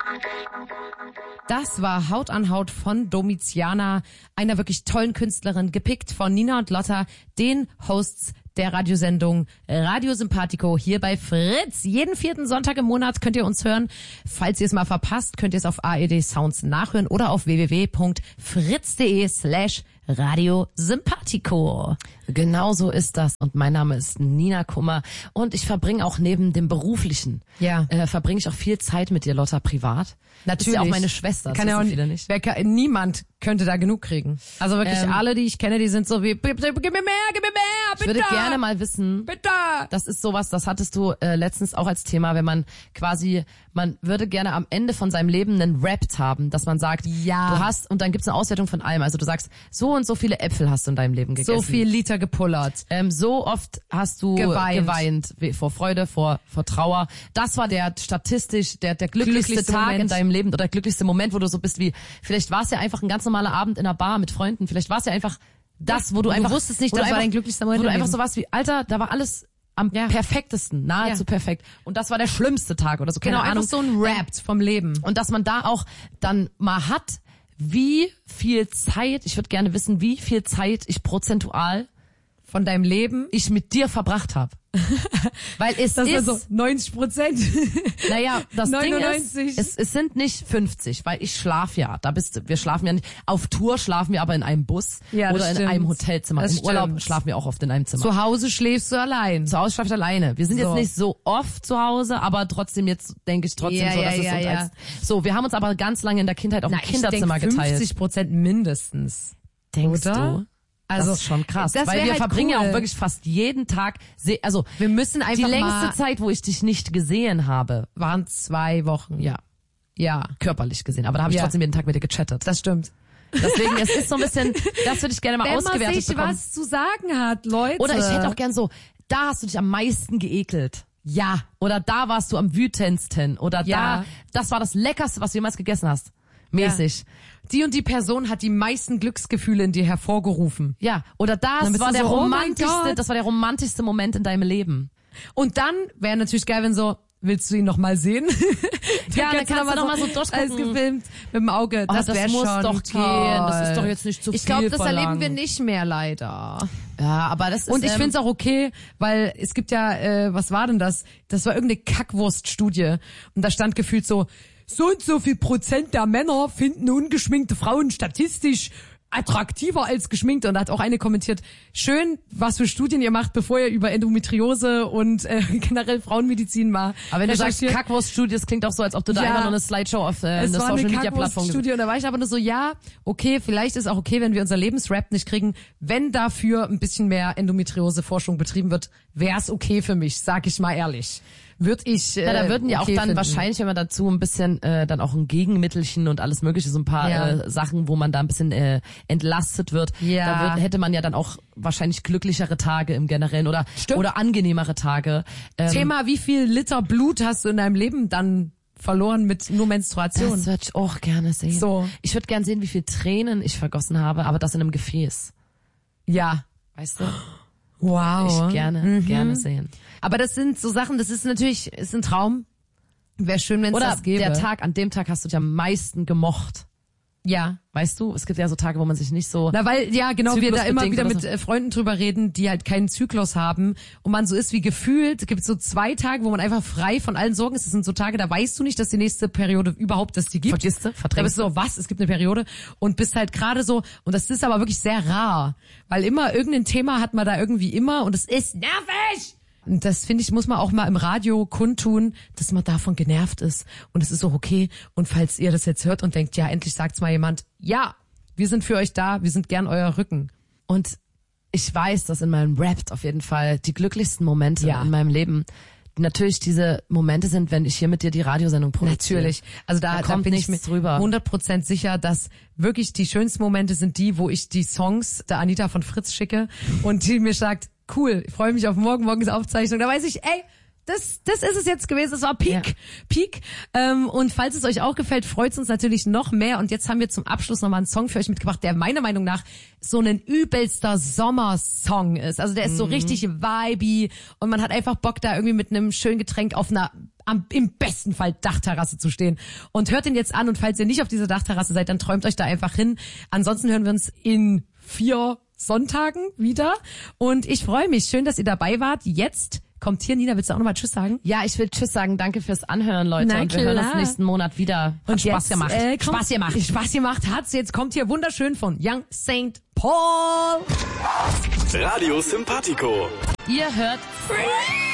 Das war Haut an Haut von Domiziana, einer wirklich tollen Künstlerin, gepickt von Nina und Lotta, den Hosts der Radiosendung Radio Sympathico hier bei Fritz. Jeden 4. Sonntag im Monat könnt ihr uns hören. Falls ihr es mal verpasst, könnt ihr es auf ARD Sounds nachhören oder auf www.fritz.de/Radio Sympathico. Genau so ist das. Und mein Name ist Nina Kummer. Und ich verbringe auch neben dem Beruflichen, verbringe ich auch viel Zeit mit dir, Lotta, privat. Natürlich. Ist ja auch meine Schwester. Kann ja auch viele nicht. Niemand könnte da genug kriegen. Also wirklich alle, die ich kenne, die sind so wie, gib mir mehr, bitte. Ich würde gerne mal wissen, bitte. Das ist sowas, das hattest du letztens auch als Thema, wenn man quasi, man würde gerne am Ende von seinem Leben einen Rap haben, dass man sagt, ja, du hast, und dann gibt's eine Auswertung von allem. Also du sagst, so und so viele Äpfel hast du in deinem Leben gegessen. So viel Liter gepullert. So oft hast du geweint vor Freude, vor Trauer. Das war der statistisch der glücklichste Tag Moment in deinem Leben oder der glücklichste Moment, wo du so bist wie, vielleicht war es ja einfach ein ganz normaler Abend in einer Bar mit Freunden, vielleicht war es ja einfach das, wo du einfach, wusstest nicht, das war dein glücklichster Moment. Wo du einfach so warst wie, Alter, da war alles am perfektesten, nahezu perfekt. Und das war der schlimmste Tag oder so, keine Ahnung. Einfach so ein Rap vom Leben. Und dass man da auch dann mal hat, wie viel Zeit, ich würde gerne wissen, wie viel Zeit ich prozentual von deinem Leben ich mit dir verbracht habe. Weil das ist so 90%. Naja, das 99. Ding ist, es sind nicht 50, weil ich schlafe ja. Wir schlafen ja nicht. Auf Tour schlafen wir aber in einem Bus oder in einem Hotelzimmer. Im Urlaub schlafen wir auch oft in einem Zimmer. Zu Hause schläfst du allein. Zu Hause schlafe ich alleine. Wir sind jetzt nicht so oft zu Hause, aber trotzdem jetzt denke ich trotzdem so, dass es uns als so. Wir haben uns aber ganz lange in der Kindheit auch im Kinderzimmer geteilt. 50% mindestens. Denkst du? Also, das ist schon krass, weil wir halt verbringen ja auch wirklich fast jeden Tag, also wir müssen einfach die längste Zeit, wo ich dich nicht gesehen habe, waren 2 Wochen. Ja, körperlich gesehen, aber da habe ich trotzdem jeden Tag mit dir gechattet. Das stimmt. Deswegen, es ist so ein bisschen, das würde ich gerne mal ausgewertet bekommen. Wenn man sich was zu sagen hat, Leute. Oder ich hätte auch gern so, da hast du dich am meisten geekelt. Ja. Oder da warst du am wütendsten. Oder das war das Leckerste, was du jemals gegessen hast. Mäßig. Ja. Die und die Person hat die meisten Glücksgefühle in dir hervorgerufen. Ja, oder das war der so, das war der romantischste Moment in deinem Leben. Und dann wäre natürlich geil, wenn so, willst du ihn noch mal sehen? Ja, dann kannst du noch mal so durchgucken. Alles gefilmt mit dem Auge. Das muss schon doch toll. gehen. Das ist doch jetzt nicht zu viel. Ich glaube, das verlangt. erleben wir nicht mehr, leider. Ja, aber das ist... Und ich finde es auch okay, weil es gibt ja, was war denn das? Das war irgendeine Kackwurst-Studie. Und da stand gefühlt so und so viel Prozent der Männer finden ungeschminkte Frauen statistisch attraktiver als geschminkte. Und da hat auch eine kommentiert, schön, was für Studien ihr macht, bevor ihr über Endometriose und generell Frauenmedizin mal. Aber wenn du sagst Kackwurst-Studie, das klingt auch so, als ob du da einfach nur eine Slideshow auf eine Social-Media-Plattform... Studie und da war ich aber nur so, ja, okay, vielleicht ist auch okay, wenn wir unser Lebensrap nicht kriegen, wenn dafür ein bisschen mehr Endometriose-Forschung betrieben wird, wär's okay für mich, sag ich mal ehrlich. Da würden ja auch dann wahrscheinlich, wenn man dazu ein bisschen dann auch ein Gegenmittelchen und alles mögliche, so ein paar Sachen, wo man da ein bisschen entlastet wird, hätte man ja dann auch wahrscheinlich glücklichere Tage im Generellen oder angenehmere Tage. Thema, wie viel Liter Blut hast du in deinem Leben dann verloren mit nur Menstruation? Das würde ich auch gerne sehen. So. Ich würde gerne sehen, wie viel Tränen ich vergossen habe, aber das in einem Gefäß. Ja. Weißt du? Wow. Ich gerne sehen. Aber das sind so Sachen, ist ein Traum. Wäre schön, wenn es das gäbe. Oder der Tag, an dem Tag hast du dich am meisten gemocht. Ja. Weißt du, es gibt ja so Tage, wo man sich nicht so... Na, weil, ja, genau, wir da immer wieder mit Freunden drüber reden, die halt keinen Zyklus haben und man so ist wie gefühlt, es gibt so 2 Tage, wo man einfach frei von allen Sorgen ist. Es sind so Tage, da weißt du nicht, dass die nächste Periode überhaupt, dass die gibt. Vergisst du? Da bist du so, was? Es gibt eine Periode und bist halt gerade so, und das ist aber wirklich sehr rar, weil immer irgendein Thema hat man da irgendwie immer und es ist nervig! Und das, finde ich, muss man auch mal im Radio kundtun, dass man davon genervt ist. Und es ist auch okay. Und falls ihr das jetzt hört und denkt, ja, endlich sagt's mal jemand, ja, wir sind für euch da, wir sind gern euer Rücken. Und ich weiß, dass in meinem Rap auf jeden Fall die glücklichsten Momente in meinem Leben natürlich diese Momente sind, wenn ich hier mit dir die Radiosendung produziere. Natürlich. Also da bin ich mir 100% sicher, dass wirklich die schönsten Momente sind die, wo ich die Songs der Anita von Fritz schicke und die mir sagt, cool, ich freue mich auf morgen, morgens Aufzeichnung. Da weiß ich, ey, das ist es jetzt gewesen. Das war Peak. Und falls es euch auch gefällt, freut es uns natürlich noch mehr. Und jetzt haben wir zum Abschluss nochmal einen Song für euch mitgebracht, der meiner Meinung nach so ein übelster Sommersong ist. Also der ist so richtig vibey und man hat einfach Bock, da irgendwie mit einem schönen Getränk auf einer im besten Fall Dachterrasse zu stehen. Und hört ihn jetzt an und falls ihr nicht auf dieser Dachterrasse seid, dann träumt euch da einfach hin. Ansonsten hören wir uns in 4 Sonntagen wieder. Und ich freue mich. Schön, dass ihr dabei wart. Jetzt kommt hier, Nina, willst du auch nochmal Tschüss sagen? Ja, ich will Tschüss sagen. Danke fürs Anhören, Leute. Na, und wir hören uns nächsten Monat wieder. Und Spaß gemacht. Spaß gemacht hat's. Jetzt kommt hier wunderschön von Young St. Paul. Radio Sympathico. Ihr hört Free.